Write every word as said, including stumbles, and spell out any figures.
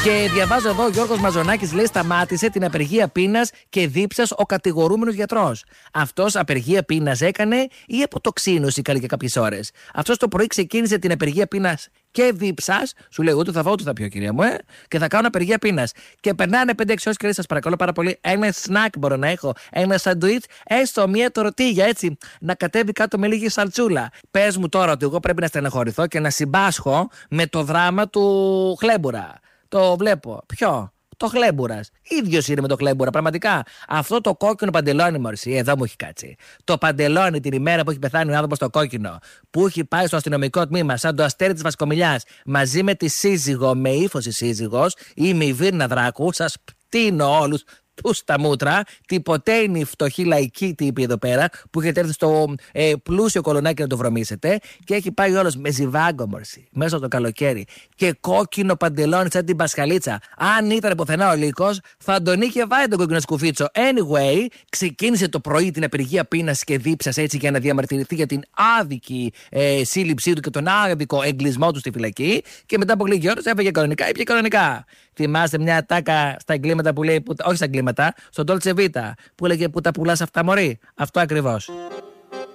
Και διαβάζω εδώ, ο Γιώργος Μαζονάκης λέει: σταμάτησε την απεργία πείνας και δίψας ο κατηγορούμενος γιατρός. Αυτός απεργία πείνας έκανε ή αποτοξίνωση καλή για κάποιες ώρες? Αυτός το πρωί ξεκίνησε την απεργία πείνας και δίψας. Σου λέει: ούτε θα φάω, ούτε θα πιω, κυρία μου, ε, και θα κάνω απεργία πείνας. Και περνάνε πέντε έξι ώρες και λέει: σας παρακαλώ πάρα πολύ, ένα σνακ μπορώ να έχω, ένα σαντουίτς, έστω μία τορτίγια, έτσι, να κατέβει κάτω με λίγη σαλτσούλα. Πες μου τώρα ότι εγώ πρέπει να στεναχωρηθώ και να συμπάσχω με το δράμα του Χλέμπουρα. Το βλέπω. Ποιο? Το Χλέμπουρας. Ίδιος είναι με το Χλέμπουρα, πραγματικά. Αυτό το κόκκινο παντελόνι, μωρσί, εδώ μου έχει κάτσει. Το παντελόνι την ημέρα που έχει πεθάνει ο άνθρωπος το κόκκινο, που έχει πάει στο αστυνομικό τμήμα, σαν το αστέρι της Βασκομιλιάς, μαζί με τη σύζυγο, με ύφος η σύζυγος, ή με η Βίρνα Δράκου, σας πτύνω όλους. Πού στα μούτρα, τίποτε είναι η φτωχή λαϊκή τύπη εδώ πέρα που έχετε έρθει στο ε, πλούσιο κολονάκι να το βρωμίσετε και έχει πάει όλος με ζιβάγκο, μορσί, μέσα το καλοκαίρι και κόκκινο παντελόνι σαν την Πασχαλίτσα. Αν ήταν πουθενά ο Λύκος, θα τον είχε βάλει τον κόκκινο σκουφίτσο. Anyway, ξεκίνησε το πρωί την απεργία πείνας και δίψας έτσι για να διαμαρτυρηθεί για την άδικη ε, σύλληψή του και τον άδικο εγκλισμό του στη φυλακή και μετά από λίγη ώρα έφεγε κανονικά ή πια κανονικά. Θυμάστε μια ατάκα στα εγκλήματα που λέει, που, όχι στα εγκλήματα, στον Dolce Vita, που έλεγε που τα πουλάς αυτά, μωρή. Αυτό ακριβώς.